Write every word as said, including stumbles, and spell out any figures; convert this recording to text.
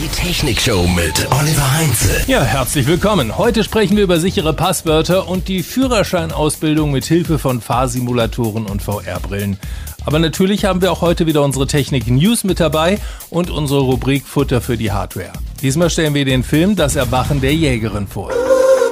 Die Technikshow mit Oliver Heinze. Ja, herzlich willkommen. Heute sprechen wir über sichere Passwörter und die Führerscheinausbildung mit Hilfe von Fahrsimulatoren und V R-Brillen. Aber natürlich haben wir auch heute wieder unsere Technik-News mit dabei und unsere Rubrik Futter für die Hardware. Diesmal stellen wir den Film Das Erwachen der Jägerin vor.